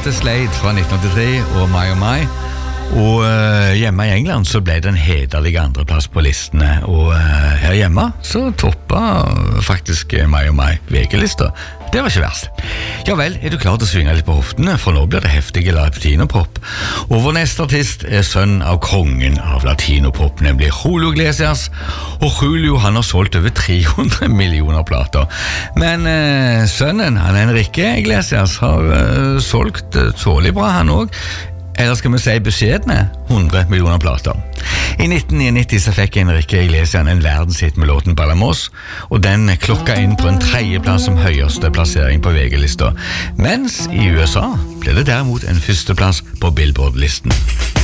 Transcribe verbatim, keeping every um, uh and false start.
hørte Slade fra nitten åttitre og My Oh My. Og uh, hjemme i England så ble det en hederlig andreplass på listene, og uh, her hjemme så toppa faktisk My Oh My V G-lista. Det var ikke verst. Ja vel, er du klar til å svinge litt på hoftene, for nå blir det heftige latinopop. Og vår neste artist er sønn av kongen av latinopop, nemlig Julio Iglesias. Og Julio, han har solgt over tre hundre millioner plater. Men uh, sønnen, han Enrique Iglesias, har uh, solgt uh, tålig bra han også. Eller skal vi si beskjedne hundre millioner plater. I nitten nittini så fikk Enrique Iglesias en verdenshit med låten Balamos, og den klokka inn på en tredjeplass som høyeste plassering på V G-lista. Mens i U S A ble det derimot en førsteplass på Billboard-listen.